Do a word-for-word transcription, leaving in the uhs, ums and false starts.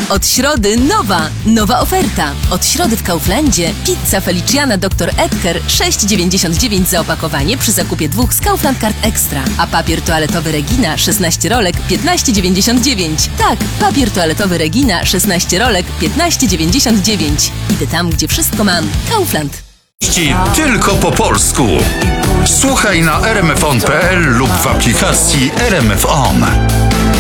Od środy nowa, nowa oferta. Od środy w Kauflandzie pizza Feliciana doktor Edgar sześć dziewięćdziesiąt dziewięć za opakowanie przy zakupie dwóch z Kaufland Card Extra. A papier toaletowy Regina szesnaście rolek piętnaście dziewięćdziesiąt dziewięć. Tak, papier toaletowy Regina szesnaście rolek piętnaście dziewięćdziesiąt dziewięć. Idę tam, gdzie wszystko mam. Kaufland. Tylko po polsku. Słuchaj na r m f on kropka p l lub w aplikacji R M F On.